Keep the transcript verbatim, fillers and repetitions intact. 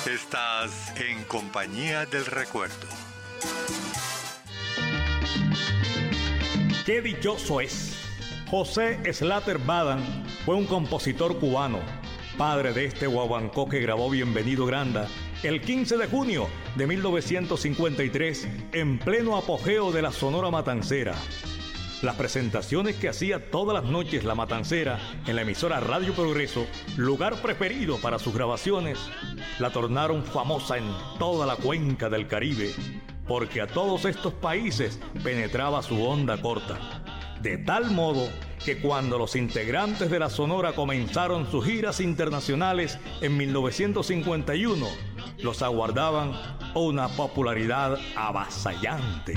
Estás en compañía del recuerdo. ¡Qué dichoso es! José Slater Badan fue un compositor cubano, padre de este guaguancó que grabó Bienvenido Granda el quince de junio de mil novecientos cincuenta y tres, en pleno apogeo de la Sonora Matancera. Las presentaciones que hacía todas las noches la Matancera en la emisora Radio Progreso, lugar preferido para sus grabaciones, la tornaron famosa en toda la cuenca del Caribe, porque a todos estos países penetraba su onda corta. De tal modo que cuando los integrantes de la Sonora comenzaron sus giras internacionales en mil novecientos cincuenta y uno, los aguardaban una popularidad avasallante.